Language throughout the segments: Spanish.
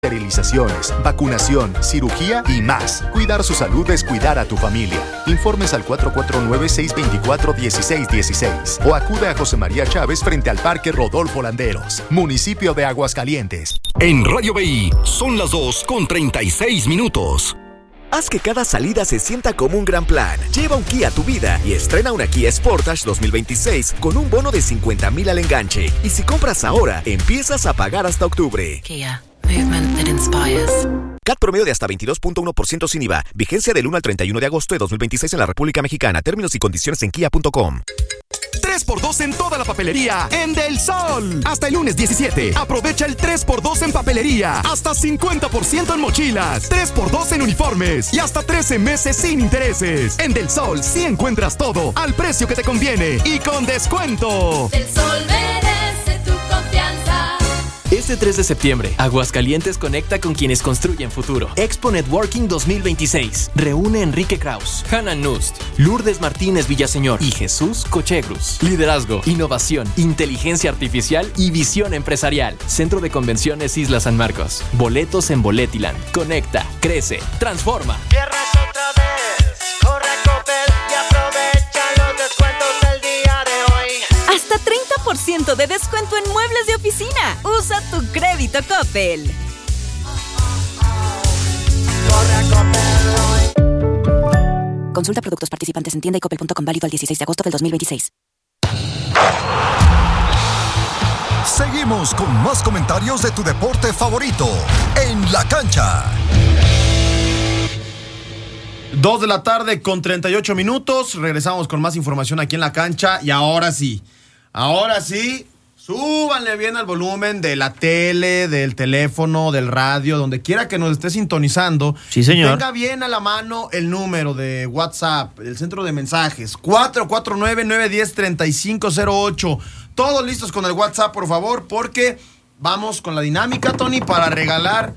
Esterilizaciones, vacunación, cirugía y más. Cuidar su salud es cuidar a tu familia. Informes al 449-624-1616 o acude a José María Chávez frente al Parque Rodolfo Landeros, municipio de Aguascalientes. En Radio BI son las 2:36. Haz que cada salida se sienta como un gran plan. Lleva un Kia a tu vida y estrena una Kia Sportage 2026 con un bono de 50,000 al enganche. Y si compras ahora, empiezas a pagar hasta octubre. Kia. Movement that inspires. CAT promedio de hasta 22.1% sin IVA. Vigencia del 1 al 31 de agosto de 2026 en la República Mexicana. Términos y condiciones en kia.com. 3x2 en toda la papelería en Del Sol. Hasta el lunes 17. Aprovecha el 3x2 en papelería. Hasta 50% en mochilas. 3x2 en uniformes. Y hasta 13 meses sin intereses. En Del Sol sí encuentras todo al precio que te conviene y con descuento. Del Sol merece tu confianza. Este 3 de septiembre, Aguascalientes conecta con quienes construyen futuro. Expo Networking 2026. Reúne a Enrique Kraus, Hannah Nust, Lourdes Martínez Villaseñor y Jesús Cochegrus. Liderazgo, innovación, inteligencia artificial y visión empresarial. Centro de Convenciones Isla San Marcos. Boletos en Boletiland. Conecta, crece, transforma. Viernes otra vez, corre a Coppel y aprovecha los descuentos del día de hoy. Hasta 30% de descuento en muebles de oficina. Usa tu crédito Coppel. Corre a Coppel hoy. Consulta productos participantes en tienda y coppel.com, válido al 16 de agosto del 2026. Seguimos con más comentarios de tu deporte favorito en La Cancha. 2:38 p.m. Regresamos con más información aquí en La Cancha. Y ahora sí, súbanle bien al volumen de la tele, del teléfono, del radio, donde quiera que nos esté sintonizando. Sí, señor. Tenga bien a la mano el número de WhatsApp, el centro de mensajes, 449-910-3508. Todos listos con el WhatsApp, por favor, porque vamos con la dinámica, Tony, para regalar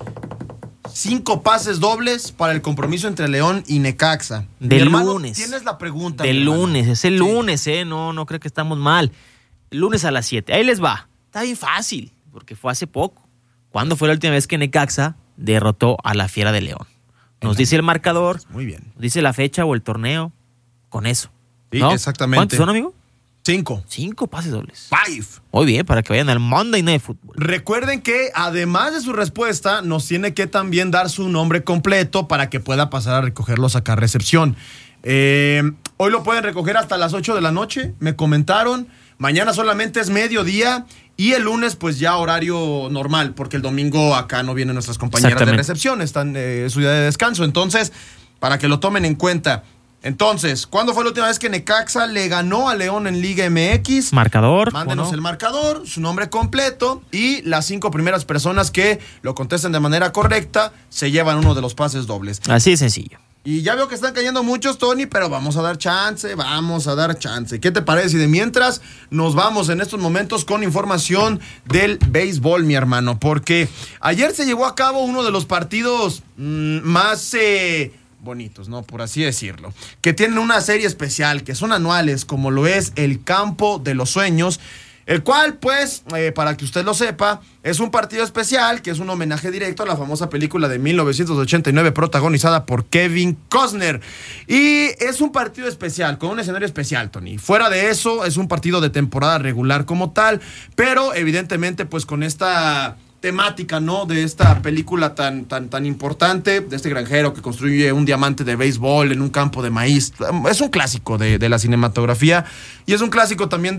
5 pases dobles para el compromiso entre León y Necaxa. Del lunes. Tienes la pregunta. Del lunes, es el lunes, no creo que estamos mal. El lunes a las 7, ahí les va. Está bien fácil, porque fue hace poco. ¿Cuándo fue la última vez que Necaxa derrotó a la Fiera de León? Nos dice el marcador. Muy bien. Nos dice la fecha o el torneo. Con eso. Sí, ¿no? exactamente. ¿Cuántos son, amigo? 5. 5 pases dobles. 5. Muy bien, para que vayan al Monday Night Football. Recuerden que además de su respuesta, nos tiene que también dar su nombre completo para que pueda pasar a recogerlos acá a recepción. Hoy lo pueden recoger hasta las 8 de la noche, me comentaron. Mañana solamente es mediodía y el lunes pues ya horario normal, porque el domingo acá no vienen nuestras compañeras de recepción, están en su día de descanso. Entonces, para que lo tomen en cuenta. Entonces, ¿cuándo fue la última vez que Necaxa le ganó a León en Liga MX? Marcador. Mándenos el marcador, su nombre completo y las 5 primeras personas que lo contesten de manera correcta se llevan uno de los pases dobles. Así de sencillo. Y ya veo que están cayendo muchos, Tony, pero vamos a dar chance. ¿Qué te parece? Y de mientras nos vamos en estos momentos con información del béisbol, mi hermano, porque ayer se llevó a cabo uno de los partidos más bonitos, ¿no? Por así decirlo, que tienen una serie especial, que son anuales, como lo es el Campo de los Sueños, el cual, pues, para que usted lo sepa, es un partido especial, que es un homenaje directo a la famosa película de 1989 protagonizada por Kevin Costner. Y es un partido especial, con un escenario especial, Tony. Fuera de eso, es un partido de temporada regular como tal, pero evidentemente, pues, con esta temática, ¿no? De esta película tan importante, de este granjero que construye un diamante de béisbol en un campo de maíz. Es un clásico de la cinematografía y es un clásico también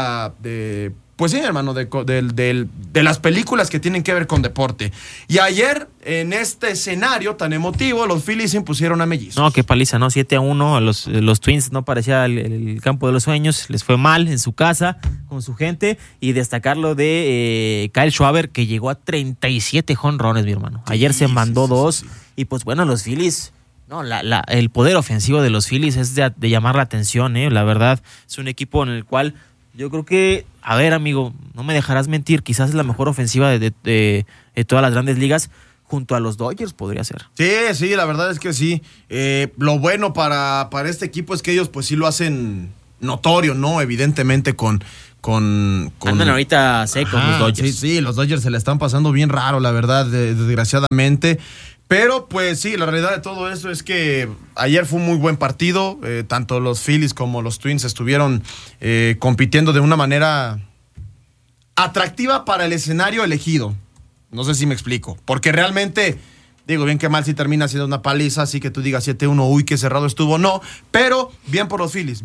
pues sí, hermano, de las películas que tienen que ver con deporte. Y ayer, en este escenario tan emotivo, los Phillies se impusieron a Mellizos. No, qué paliza, ¿no? 7-1, los Twins no parecía el campo de los sueños, les fue mal en su casa, con su gente, y destacar lo de Kyle Schwarber, que llegó a 37 jonrones, mi hermano. Ayer se mandó 2, y pues bueno, los Phillies... No, el poder ofensivo de los Phillies es de llamar la atención, la verdad, es un equipo en el cual... Yo creo que, a ver, amigo, no me dejarás mentir, quizás es la mejor ofensiva de todas las grandes ligas, junto a los Dodgers podría ser. Sí, la verdad es que sí. Lo bueno para este equipo es que ellos pues sí lo hacen notorio, ¿no? Evidentemente con Andan ahorita secos los Dodgers. Sí, los Dodgers se le están pasando bien raro, la verdad, desgraciadamente. Pero pues sí, la realidad de todo eso es que ayer fue un muy buen partido. Tanto los Phillies como los Twins estuvieron compitiendo de una manera atractiva para el escenario elegido. No sé si me explico. Porque realmente, digo, bien que mal si termina siendo una paliza, así que tú digas 7-1, uy, qué cerrado estuvo. No, pero bien por los Phillies.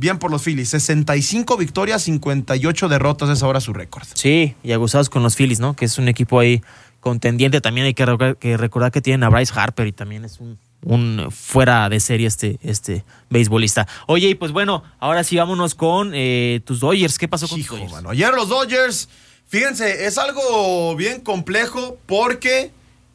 65 victorias, 58 derrotas es ahora su récord. Sí, y aguzados con los Phillies, ¿no? Que es un equipo ahí contendiente. También hay que recordar que tienen a Bryce Harper y también es un fuera de serie este beisbolista. Oye, y pues bueno, ahora sí vámonos con tus Dodgers. ¿Qué pasó con tus Dodgers? Bueno, ayer los Dodgers, fíjense, es algo bien complejo porque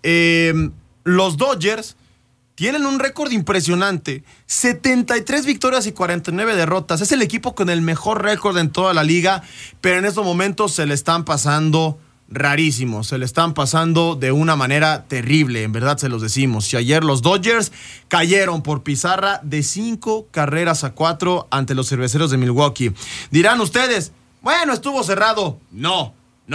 los Dodgers tienen un récord impresionante. 73 victorias y 49 derrotas. Es el equipo con el mejor récord en toda la liga, pero en estos momentos se le están pasando rarísimo, se le están pasando de una manera terrible, en verdad se los decimos. Si ayer los Dodgers cayeron por pizarra de 5-4 ante los Cerveceros de Milwaukee. Dirán ustedes, bueno, estuvo cerrado. No.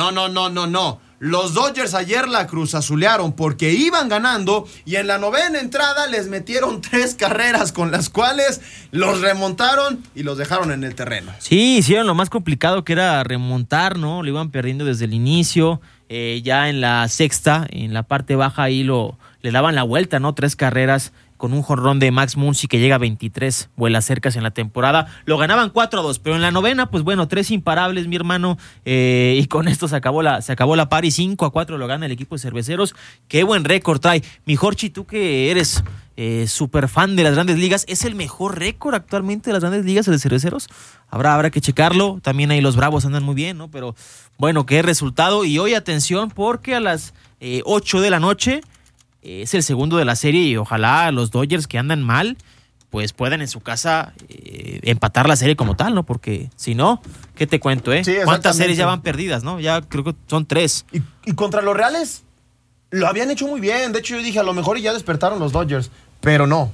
Los Dodgers ayer la cruzazulearon porque iban ganando y en la novena entrada les metieron 3 carreras con las cuales los remontaron y los dejaron en el terreno. Sí, hicieron lo más complicado que era remontar, ¿no? Lo iban perdiendo desde el inicio, ya en la sexta, en la parte baja ahí le daban la vuelta, ¿no? 3 carreras con un jonrón de Max Muncy que llega a 23 vuelas cercas en la temporada. Lo ganaban 4-2, pero en la novena, pues bueno, 3 imparables, mi hermano, y con esto se acabó la pari. 5-4 lo gana el equipo de Cerveceros. Qué buen récord trae. Mi Jorchi, tú que eres súper fan de las Grandes Ligas, ¿es el mejor récord actualmente de las Grandes Ligas el de Cerveceros? Habrá que checarlo. También ahí los Bravos andan muy bien, ¿no? Pero bueno, qué resultado. Y hoy atención porque a las 8 de la noche es el segundo de la serie y ojalá los Dodgers que andan mal pues puedan en su casa empatar la serie como tal, ¿no? Porque si no, ¿qué te cuento, Sí, ¿cuántas series ya van perdidas, no? Ya creo que son 3. Y contra los Reales lo habían hecho muy bien. De hecho yo dije, a lo mejor ya despertaron los Dodgers, pero no.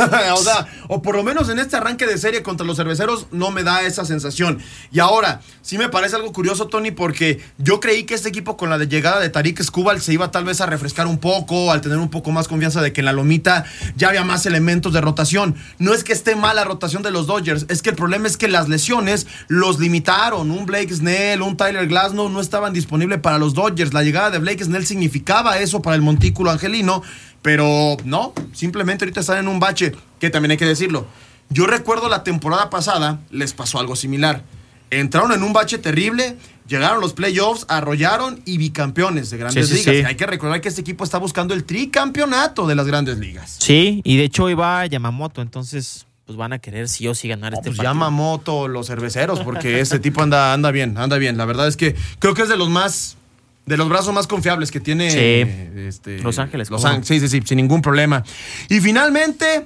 O por lo menos en este arranque de serie contra los Cerveceros no me da esa sensación. Y ahora, sí me parece algo curioso, Tony, porque yo creí que este equipo con la llegada de Tarik Skubal se iba tal vez a refrescar un poco, al tener un poco más confianza de que en la lomita ya había más elementos de rotación. No es que esté mal la rotación de los Dodgers, es que el problema es que las lesiones los limitaron. Un Blake Snell, un Tyler Glasnow no estaban disponibles para los Dodgers. La llegada de Blake Snell significaba eso para el montículo angelino. Pero no, simplemente ahorita están en un bache, que también hay que decirlo. Yo recuerdo la temporada pasada, les pasó algo similar. Entraron en un bache terrible, llegaron los playoffs, arrollaron y bicampeones de Grandes Ligas. Sí. Hay que recordar que este equipo está buscando el tricampeonato de las Grandes Ligas. Sí, y de hecho hoy va Yamamoto, entonces pues van a querer sí o sí ganar este partido. Yamamoto, los Cerveceros, porque este tipo anda bien. La verdad es que creo que es de los brazos más confiables que tiene Los Ángeles. Sí, sin ningún problema. Y finalmente,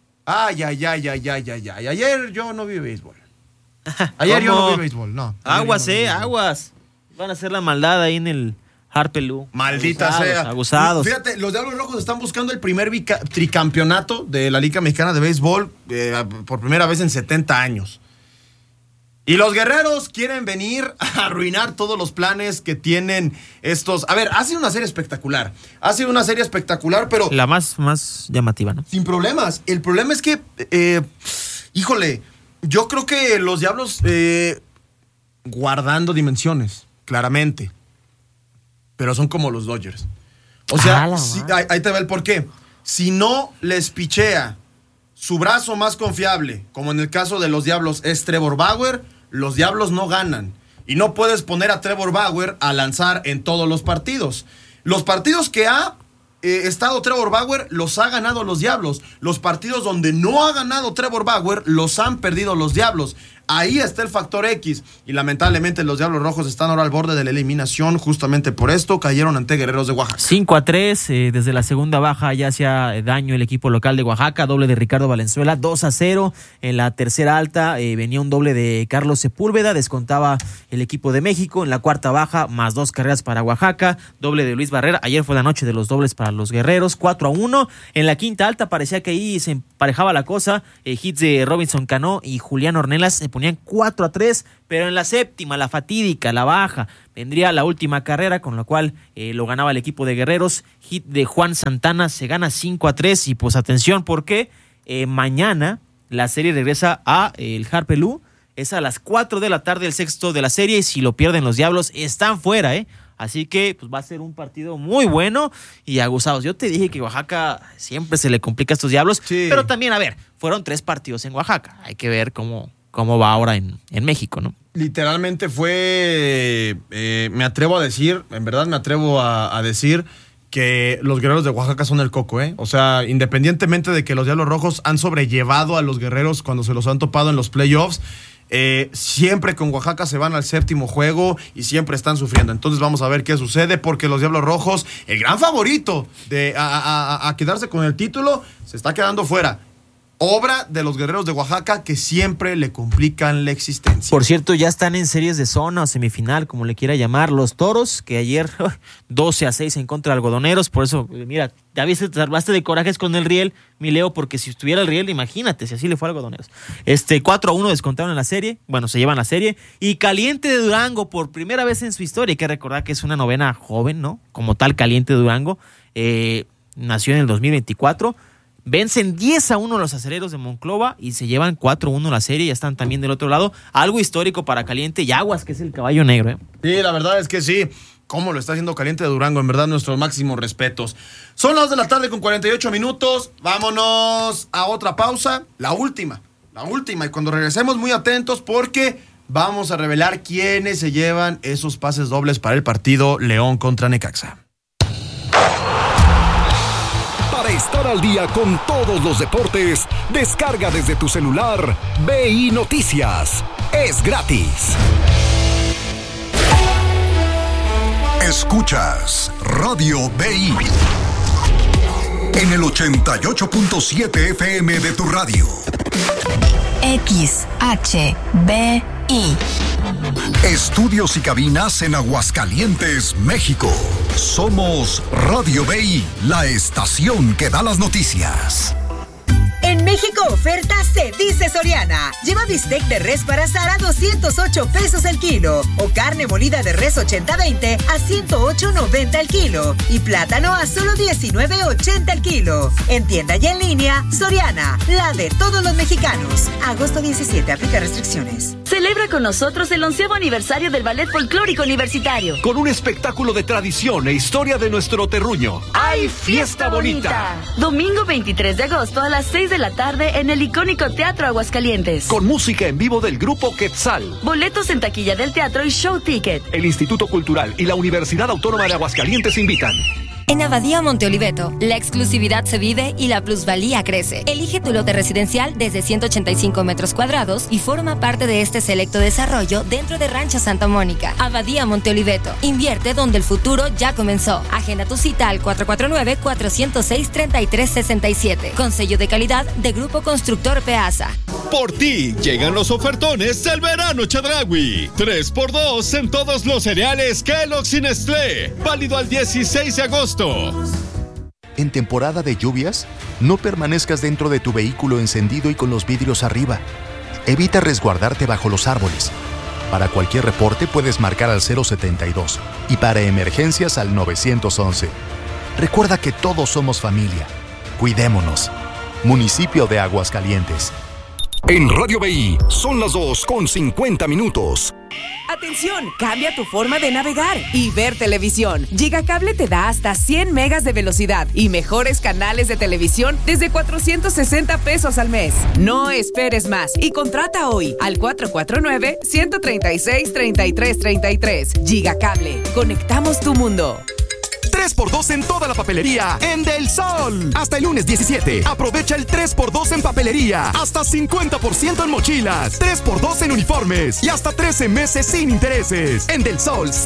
ayer yo no vi béisbol. Ayer yo no vi béisbol, no. Aguas. Van a hacer la maldad ahí en el Harpelú. Maldita sea. Abusados. Fíjate, los Diablos Rojos están buscando el primer tricampeonato de la Liga Mexicana de Béisbol por primera vez en 70 años. Y los Guerreros quieren venir a arruinar todos los planes que tienen estos. A ver, ha sido una serie espectacular. Pero la más llamativa, ¿no? Sin problemas. El problema es que, yo creo que los Diablos, guardando dimensiones, claramente, pero son como los Dodgers. O sea, ahí te va el porqué. Si no les pichea su brazo más confiable, como en el caso de los Diablos, es Trevor Bauer, los Diablos no ganan. Y no puedes poner a Trevor Bauer a lanzar en todos los partidos. Los partidos que ha estado Trevor Bauer los ha ganado los Diablos. Los partidos donde no ha ganado Trevor Bauer los han perdido los Diablos. Ahí está el factor X. Y lamentablemente los Diablos Rojos están ahora al borde de la eliminación. Justamente por esto cayeron ante Guerreros de Oaxaca. 5-3, desde la segunda baja ya hacía daño el equipo local de Oaxaca. Doble de Ricardo Valenzuela, 2-0. En la tercera alta venía un doble de Carlos Sepúlveda, descontaba el equipo de México. En la cuarta baja, más 2 carreras para Oaxaca. Doble de Luis Barrera. Ayer fue la noche de los dobles para los Guerreros, 4-1. En la quinta alta parecía que ahí se emparejaba la cosa. Hits de Robinson Cano y Julián Ornelas. ponían 4-3, pero en la séptima, la fatídica, la baja, vendría la última carrera, con la cual lo ganaba el equipo de Guerreros. Hit de Juan Santana, se gana 5-3 y pues atención porque mañana la serie regresa a el Harpelú. Es a las 4 de la tarde el sexto de la serie y si lo pierden los Diablos están fuera, Así que pues va a ser un partido muy bueno y aguzados. Yo te dije que Oaxaca siempre se le complica a estos Diablos, sí. Pero también, a ver, fueron 3 partidos en Oaxaca. Hay que ver cómo va ahora en México, ¿no? Literalmente fue, me atrevo a decir, en verdad me atrevo a decir que los Guerreros de Oaxaca son el coco, O sea, independientemente de que los Diablos Rojos han sobrellevado a los Guerreros cuando se los han topado en los playoffs, siempre con Oaxaca se van al séptimo juego y siempre están sufriendo. Entonces vamos a ver qué sucede porque los Diablos Rojos, el gran favorito de a quedarse con el título, se está quedando fuera. Obra de los Guerreros de Oaxaca que siempre le complican la existencia. Por cierto, ya están en series de zona o semifinal, como le quiera llamar, los Toros, que ayer 12-6 en contra de Algodoneros. Por eso, mira, ya viste, te salvaste de corajes con el Riel, mi Leo, porque si estuviera el Riel, imagínate, si así le fue a Algodoneros. 4-1 descontaron en la serie, bueno, se llevan la serie. Y Caliente de Durango, por primera vez en su historia, hay que recordar que es una novena joven, ¿no? Como tal, Caliente de Durango, nació en el 2024. Vencen 10-1 los Acereros de Monclova y se llevan 4-1 la serie. Ya están también del otro lado. Algo histórico para Caliente y Aguas, que es el caballo negro. Sí, la verdad es que sí. ¿Cómo lo está haciendo Caliente de Durango? En verdad, nuestros máximos respetos. Son las 2 de la tarde con 48 minutos. Vámonos a otra pausa. La última. Y cuando regresemos, muy atentos porque vamos a revelar quiénes se llevan esos pases dobles para el partido León contra Necaxa. Para estar al día con todos los deportes, descarga desde tu celular BI Noticias. Es gratis. Escuchas Radio BI en el 88.7 FM de tu radio. XHBI. Estudios y cabinas en Aguascalientes, México. Somos Radio BI, la estación que da las noticias. En México oferta se dice Soriana. Lleva bistec de res para asar a 208 pesos el kilo. O carne molida de res 80-20 a 108.90 el kilo. Y plátano a solo 19.80 el kilo. En tienda y en línea, Soriana, la de todos los mexicanos. Agosto 17, aplica restricciones. Celebra con nosotros el 11º aniversario del Ballet Folclórico Universitario. Con un espectáculo de tradición e historia de nuestro terruño. ¡Ay, fiesta bonita! Domingo 23 de agosto a las 6 de la tarde en el icónico Teatro Aguascalientes. Con música en vivo del grupo Quetzal. Boletos en taquilla del teatro y show ticket. El Instituto Cultural y la Universidad Autónoma de Aguascalientes invitan. En Abadía Monte Oliveto, la exclusividad se vive y la plusvalía crece. Elige tu lote residencial desde 185 metros cuadrados y forma parte de este selecto desarrollo dentro de Rancho Santa Mónica. Abadía Monte Oliveto. Invierte donde el futuro ya comenzó. Agenda tu cita al 449-406-3367. Con sello de calidad de Grupo Constructor Peasa. Por ti llegan los ofertones del verano Chedraui. 3x2 en todos los cereales Kellogg's y Nestlé. Válido al 16 de agosto. En temporada de lluvias, no permanezcas dentro de tu vehículo encendido y con los vidrios arriba. Evita resguardarte bajo los árboles. Para cualquier reporte puedes marcar al 072 y para emergencias al 911. Recuerda que todos somos familia. Cuidémonos. Municipio de Aguascalientes. En Radio BI son las 2:50. Atención, cambia tu forma de navegar y ver televisión. Gigacable te da hasta 100 megas de velocidad y mejores canales de televisión desde 460 pesos al mes. No esperes más y contrata hoy al 449-136-3333. Gigacable, conectamos tu mundo. 3x2 en toda la papelería en Del Sol. Hasta el lunes 17. Aprovecha el 3x2 en papelería. Hasta 50% en mochilas. 3x2 en uniformes. Y hasta 13 meses sin intereses. En Del Sol.